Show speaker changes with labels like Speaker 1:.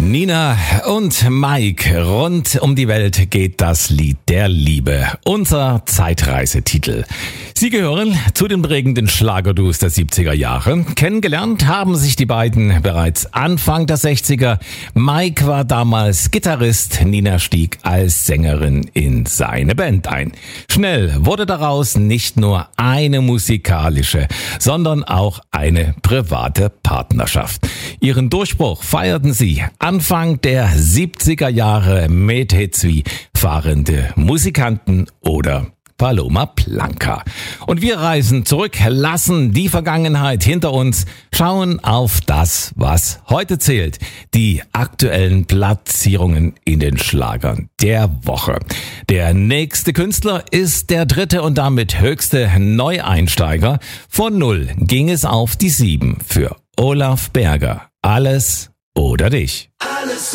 Speaker 1: Nina und Mike, rund um die Welt geht das Lied der Liebe, unser Zeitreisetitel. Sie gehören zu den prägenden Schlagerduos der 70er Jahre. Kennengelernt haben sich die beiden bereits Anfang der 60er. Mike war damals Gitarrist, Nina stieg als Sängerin in seine Band ein. Schnell wurde daraus nicht nur eine musikalische, sondern auch eine private Partnerschaft. Ihren Durchbruch feierten sie Anfang der 70er Jahre mit Hits wie Fahrende Musikanten oder Paloma Blanca. Und wir reisen zurück, lassen die Vergangenheit hinter uns, schauen auf das, was heute zählt. Die aktuellen Platzierungen in den Schlagern der Woche. Der nächste Künstler ist der dritte und damit höchste Neueinsteiger. Von 0 ging es auf die 7 für Olaf Berger. Alles oder dich.